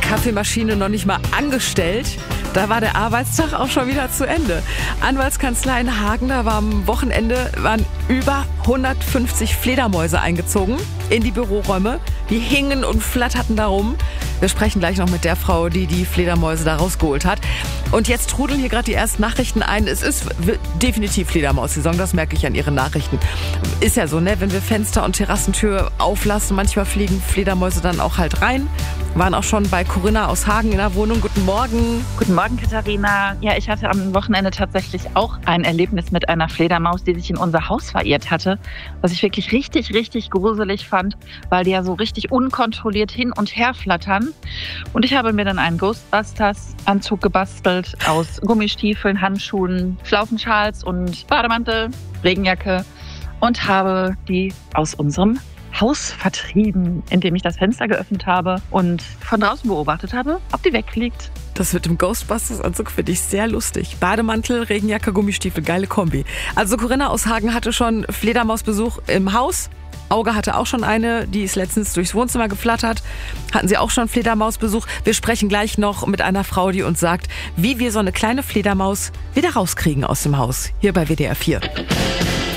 Kaffeemaschine noch nicht mal angestellt. Da war der Arbeitstag auch schon wieder zu Ende. Anwaltskanzlei in Hagen, da war am Wochenende über 150 Fledermäuse eingezogen in die Büroräume. Die hingen und flatterten da rum. Wir sprechen gleich noch mit der Frau, die die Fledermäuse da rausgeholt hat. Und jetzt trudeln hier gerade die ersten Nachrichten ein. Es ist definitiv Fledermaus-Saison, das merke ich an Ihren Nachrichten. Ist ja so, ne? Wenn wir Fenster und Terrassentür auflassen, manchmal fliegen Fledermäuse dann auch halt rein. Waren auch schon bei Corinna aus Hagen in der Wohnung. Guten Morgen. Guten Morgen, Katharina. Ja, ich hatte am Wochenende tatsächlich auch ein Erlebnis mit einer Fledermaus, die sich in unser Haus verirrt hatte. Was ich wirklich richtig, richtig gruselig fand, weil die ja so richtig unkontrolliert hin und her flattern. Und ich habe mir dann einen Ghostbusters-Anzug gebastelt aus Gummistiefeln, Handschuhen, Schlaufenschals und Bademantel, Regenjacke und habe die aus unserem Haus vertrieben, indem ich das Fenster geöffnet habe und von draußen beobachtet habe, ob die wegfliegt. Das mit dem Ghostbusters-Anzug finde ich sehr lustig. Bademantel, Regenjacke, Gummistiefel, geile Kombi. Also Corinna aus Hagen hatte schon Fledermausbesuch im Haus. Auge hatte auch schon eine, die ist letztens durchs Wohnzimmer geflattert. Hatten Sie auch schon Fledermausbesuch? Wir sprechen gleich noch mit einer Frau, die uns sagt, wie wir so eine kleine Fledermaus wieder rauskriegen aus dem Haus. Hier bei WDR 4.